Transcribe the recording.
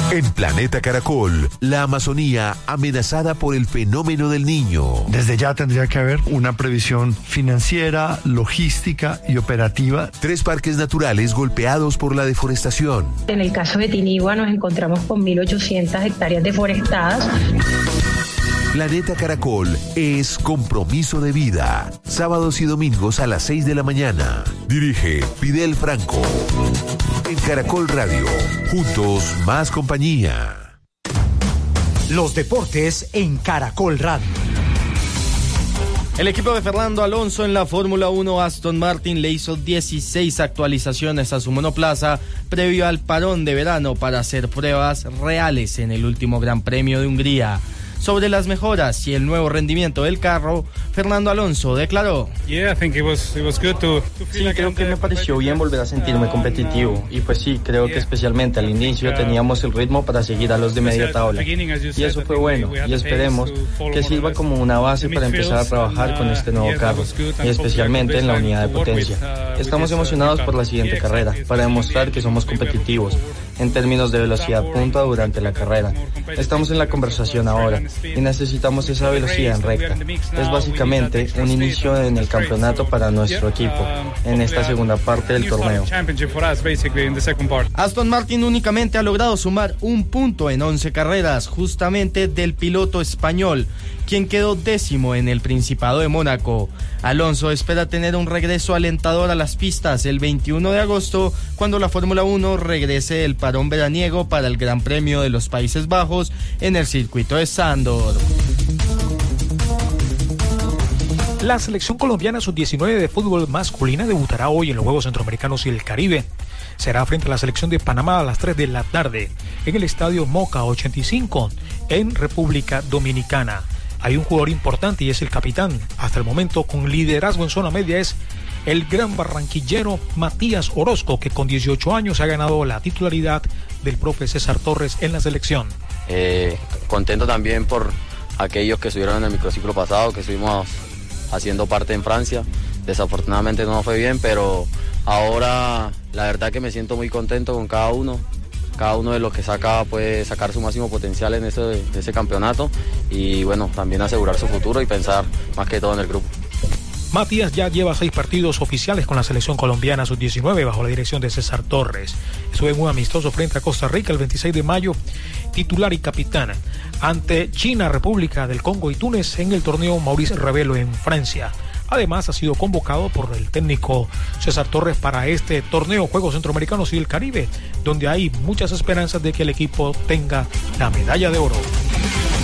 En Planeta Caracol, la Amazonía amenazada por el fenómeno del Niño. Desde ya tendría que haber una previsión financiera, logística y operativa. 3 parques naturales golpeados por la deforestación. En el caso de Tinigua nos encontramos con 1.800 hectáreas deforestadas. Planeta Caracol es compromiso de vida. Sábados y domingos a las 6 de la mañana. Dirige Fidel Franco. En Caracol Radio. Juntos, más compañía. Los deportes en Caracol Radio. El equipo de Fernando Alonso en la Fórmula 1, Aston Martin, le hizo 16 actualizaciones a su monoplaza previo al parón de verano para hacer pruebas reales en el último Gran Premio de Hungría. Sobre las mejoras y el nuevo rendimiento del carro, Fernando Alonso declaró: Sí, creo que me pareció bien volver a sentirme competitivo. Y pues sí, creo que especialmente al inicio teníamos el ritmo para seguir a los de media tabla. Y eso fue bueno, y esperemos que sirva como una base para empezar a trabajar con este nuevo carro, y especialmente en la unidad de potencia. Estamos emocionados por la siguiente carrera, para demostrar que somos competitivos en términos de velocidad punta durante la carrera. Estamos en la conversación ahora y necesitamos esa velocidad en recta. Es básicamente un inicio en el campeonato para nuestro equipo en esta segunda parte del torneo. Aston Martin únicamente ha logrado sumar 1 punto en 11 carreras, justamente del piloto español, quien quedó 10º en el Principado de Mónaco. Alonso espera tener un regreso alentador a las pistas el 21 de agosto, cuando la Fórmula 1 regrese del parón veraniego para el Gran Premio de los Países Bajos en el circuito de Zandvoort. La selección colombiana sub-19 de fútbol masculina debutará hoy en los Juegos Centroamericanos y el Caribe. Será frente a la selección de Panamá a las 3 de la tarde en el estadio Moca 85 en República Dominicana. Hay un jugador importante y es el capitán, hasta el momento con liderazgo en zona media, es el gran barranquillero Matías Orozco, que con 18 años ha ganado la titularidad del profe César Torres en la selección. Contento también por aquellos que estuvieron en el microciclo pasado, que estuvimos haciendo parte en Francia. Desafortunadamente no fue bien, pero ahora la verdad que me siento muy contento con cada uno. Cada uno de los que saca puede sacar su máximo potencial en ese campeonato y bueno, también asegurar su futuro y pensar más que todo en el grupo. Matías ya lleva 6 partidos oficiales con la selección colombiana sub-19 bajo la dirección de César Torres. Estuvo en un amistoso frente a Costa Rica el 26 de mayo, titular y capitán, ante China, República del Congo y Túnez en el torneo Maurice Revelo en Francia. Además, ha sido convocado por el técnico César Torres para este torneo Juegos Centroamericanos y el Caribe, donde hay muchas esperanzas de que el equipo tenga la medalla de oro.